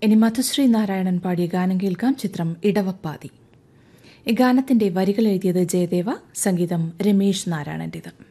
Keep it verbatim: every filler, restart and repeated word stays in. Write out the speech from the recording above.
ഇനി മധുശ്രീ നാരായണൻ പാടിയ ഗാനം കേൾക്കാം. ചിത്രം ഇടവപ്പാതി. ഈ ഗാനത്തിന്റെ വരികൾ എഴുതിയത് ജയദേവ, സംഗീതം രമേശ് നാരായണന്റേത്.